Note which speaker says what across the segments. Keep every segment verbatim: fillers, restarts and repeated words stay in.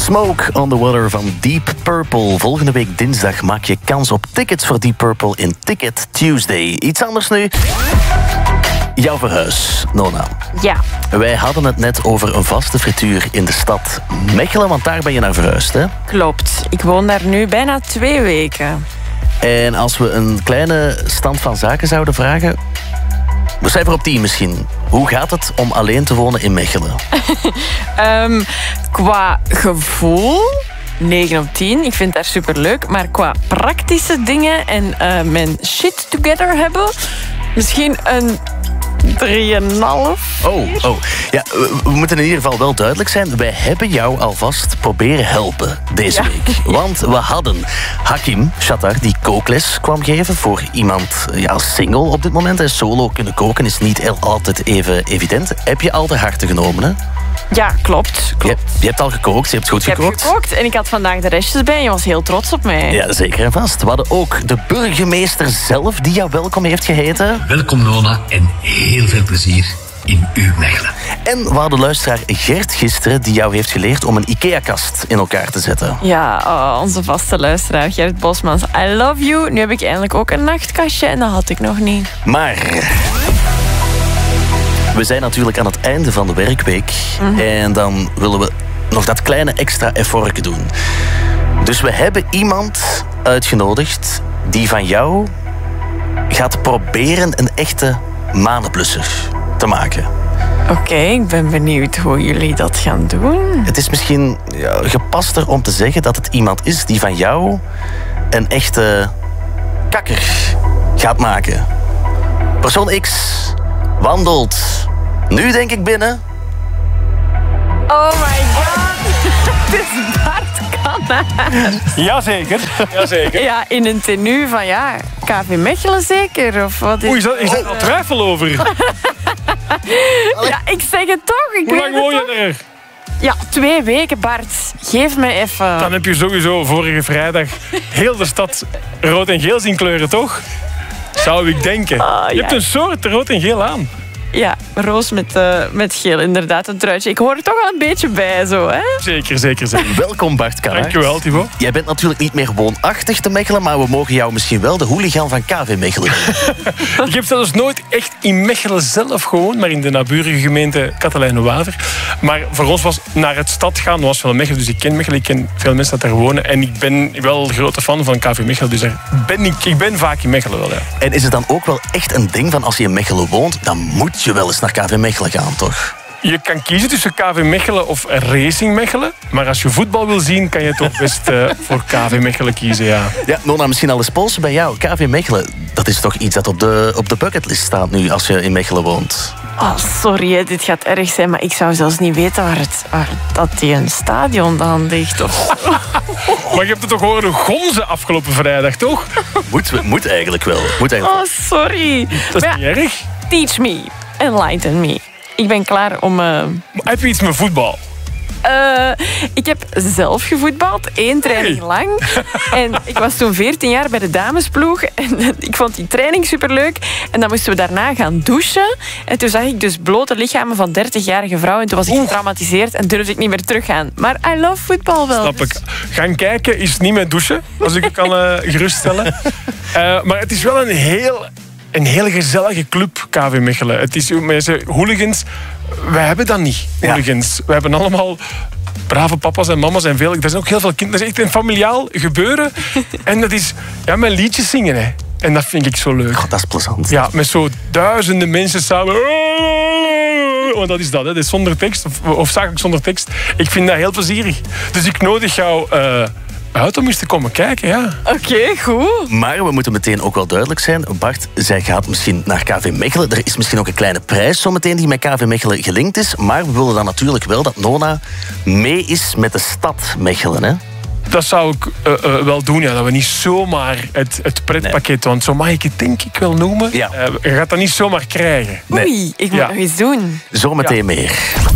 Speaker 1: Smoke on the Water van Deep Purple. Volgende week dinsdag maak je kans op tickets voor Deep Purple in Ticket Tuesday. Iets anders nu. Jouw verhuis, Nona.
Speaker 2: Ja.
Speaker 1: Wij hadden het net over een vaste frituur in de stad Mechelen, want daar ben je naar verhuisd, hè?
Speaker 2: Klopt. Ik woon daar nu bijna twee weken.
Speaker 1: En als we een kleine stand van zaken zouden vragen... We cijfer op tien misschien. Hoe gaat het om alleen te wonen in Mechelen?
Speaker 2: um, qua gevoel... negen op tien. Ik vind dat superleuk. Maar qua praktische dingen en uh, mijn shit together hebben... misschien een drie komma vijf.
Speaker 1: Oh, oh. Ja, we, we moeten in ieder geval wel duidelijk zijn. Wij hebben jou alvast proberen helpen deze
Speaker 2: ja.
Speaker 1: week. Want we hadden Hakim Shatar die kookles kwam geven voor iemand ja, single op dit moment. En solo kunnen koken is niet heel altijd even evident. Heb je al de harte genomen, hè?
Speaker 2: Ja, klopt. klopt.
Speaker 1: Je, je hebt al gekookt, je hebt goed
Speaker 2: ik
Speaker 1: gekookt.
Speaker 2: Ik heb gekookt en ik had vandaag de restjes bij en je was heel trots op mij.
Speaker 1: Ja, zeker en vast. We hadden ook de burgemeester zelf die jou welkom heeft geheten.
Speaker 3: Welkom Nona en heel veel plezier in uw Mechelen.
Speaker 1: En we hadden luisteraar Gert gisteren die jou heeft geleerd om een IKEA-kast in elkaar te zetten.
Speaker 2: Ja, oh, onze vaste luisteraar Gert Bosmans. I love you. Nu heb ik eindelijk ook een nachtkastje en dat had ik nog niet.
Speaker 1: Maar... we zijn natuurlijk aan het einde van de werkweek. Mm-hmm. En dan willen we nog dat kleine extra effortje doen. Dus we hebben iemand uitgenodigd die van jou gaat proberen een echte manenblusser te maken.
Speaker 2: Oké, okay, ik ben benieuwd hoe jullie dat gaan doen.
Speaker 1: Het is misschien ja, gepaster om te zeggen dat het iemand is die van jou een echte kakker gaat maken. Persoon X wandelt nu denk ik binnen.
Speaker 2: Oh my god, het is Bart Kanaar.
Speaker 4: Jazeker, jazeker.
Speaker 2: Ja, in een tenue van ja, K V Mechelen zeker, of wat is...
Speaker 4: Oei, is daar is al twijfel over?
Speaker 2: Ja, ik zeg het toch. Ik
Speaker 4: Hoe lang woon je
Speaker 2: toch?
Speaker 4: er?
Speaker 2: Ja, twee weken, Bart. Geef me even...
Speaker 4: Dan heb je sowieso vorige vrijdag heel de stad rood en geel zien kleuren, toch? Zou ik denken.
Speaker 2: Oh,
Speaker 4: je
Speaker 2: ja.
Speaker 4: hebt een soort rood en geel aan.
Speaker 2: Ja, roos met, uh, met geel, inderdaad, een truitje. Ik hoor er toch wel een beetje bij, zo, hè?
Speaker 4: Zeker, zeker, zeker.
Speaker 1: Welkom, Bart Kanaar.
Speaker 4: Dankjewel, Thibaut.
Speaker 1: Jij bent natuurlijk niet meer woonachtig te Mechelen, maar we mogen jou misschien wel de hooligan van K V Mechelen doen.
Speaker 4: Ik heb zelfs nooit echt in Mechelen zelf gewoond, maar in de naburige gemeente Katelijne-Waver. Maar voor ons was naar het stad gaan, was wel Mechelen, dus ik ken Mechelen, ik ken veel mensen dat daar wonen. En ik ben wel een grote fan van K V Mechelen, dus daar ben ik, ik ben vaak in Mechelen wel, ja.
Speaker 1: En is het dan ook wel echt een ding van als je in Mechelen woont, dan moet je wel eens naar K V Mechelen gaan, toch?
Speaker 4: Je kan kiezen tussen K V Mechelen of Racing Mechelen. Maar als je voetbal wil zien, kan je toch best uh, voor K V Mechelen kiezen, ja.
Speaker 1: Ja, Nona, misschien al eens polsen bij jou. K V Mechelen, dat is toch iets dat op de, op de bucketlist staat nu als je in Mechelen woont?
Speaker 2: Oh, sorry, hè, dit gaat erg zijn, maar ik zou zelfs niet weten waar, het, waar dat die een stadion dan ligt. Of zo.
Speaker 4: Maar je hebt het toch horen gonzen afgelopen vrijdag, toch?
Speaker 1: Moet, moet eigenlijk wel. Moet eigenlijk
Speaker 2: Oh, sorry.
Speaker 4: Dat is
Speaker 2: Maar
Speaker 4: niet
Speaker 2: ja,
Speaker 4: erg.
Speaker 2: teach me, enlighten me. Ik ben klaar om... Uh...
Speaker 4: Heb je iets met voetbal?
Speaker 2: Uh, ik heb zelf gevoetbald, één training
Speaker 4: Hey.
Speaker 2: lang. En ik was toen veertien jaar bij de damesploeg. En ik vond die training superleuk. En dan moesten we daarna gaan douchen. En toen zag ik dus blote lichamen van dertigjarige vrouwen. En toen was ik getraumatiseerd en durfde ik niet meer teruggaan. Maar I love voetbal wel.
Speaker 4: Snap
Speaker 2: dus...
Speaker 4: ik. Gaan kijken is niet met douchen, als ik het kan uh, geruststellen. Uh, maar het is wel een heel... Een hele gezellige club, K V Mechelen. Het is mensen, hooligans. Wij hebben dat niet, hooligans. Ja. We hebben allemaal brave papa's en mama's en veel. Er zijn ook heel veel kinderen. Dat is echt een familiaal gebeuren. En dat is ja, met liedjes zingen. Hè. En dat vind ik zo leuk.
Speaker 1: God, dat is plezant.
Speaker 4: Ja, met zo duizenden mensen samen. Want dat is dat, hè. Dat is zonder tekst. Of, of zakelijk zonder tekst. Ik vind dat heel plezierig. Dus ik nodig jou... Uh, uit om eens te komen kijken, ja.
Speaker 2: Oké, okay, goed.
Speaker 1: Maar we moeten meteen ook wel duidelijk zijn. Bart, zij gaat misschien naar K V Mechelen. Er is misschien ook een kleine prijs zometeen die met K V Mechelen gelinkt is. Maar we willen dan natuurlijk wel dat Nona mee is met de stad Mechelen, hè?
Speaker 4: Dat zou ik uh, uh, wel doen, ja. Dat we niet zomaar het, het pretpakket... Nee. Want zo mag ik het denk ik wel noemen. Ja. Uh, je gaat dat niet zomaar krijgen.
Speaker 2: Nee. Oei, ik moet ja. nog eens doen.
Speaker 1: Zometeen ja. meer.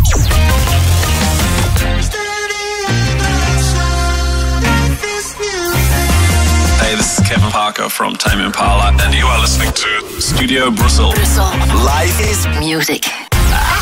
Speaker 5: This is Kevin Parker from Tame Impala, and you are listening to Studio Brussels.
Speaker 6: Brussels. Life is music.